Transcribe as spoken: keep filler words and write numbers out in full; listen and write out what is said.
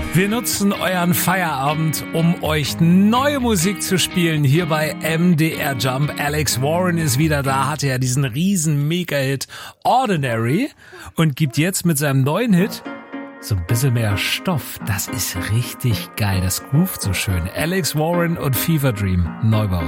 Wir nutzen euren Feierabend, um euch neue Musik zu spielen, hier bei M D R Jump. Alex Warren ist wieder da, hatte ja diesen riesen Mega-Hit Ordinary und gibt jetzt mit seinem neuen Hit so ein bisschen mehr Stoff. Das ist richtig geil, das groovt so schön. Alex Warren und Fever Dream, neu bei uns.